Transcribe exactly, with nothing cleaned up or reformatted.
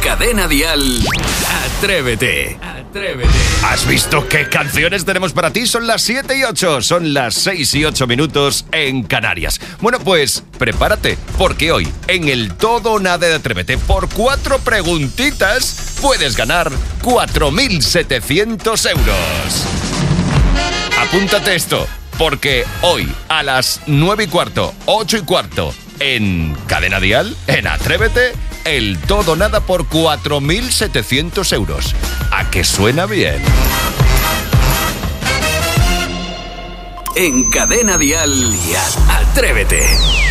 Cadena Dial, Atrévete. Atrévete. ¿Has visto qué canciones tenemos para ti? Son las siete y ocho, son las seis y ocho minutos en Canarias. Bueno, pues prepárate, porque hoy, en el Todo o Nada de Atrévete, por cuatro preguntitas, puedes ganar cuatro mil setecientos euros. Apúntate esto, porque hoy, a las nueve y cuarto, ocho y cuarto, en Cadena Dial, en Atrévete, el Todo o Nada por cuatro mil setecientos euros. ¿A que suena bien? En Cadena Dial, Atrévete.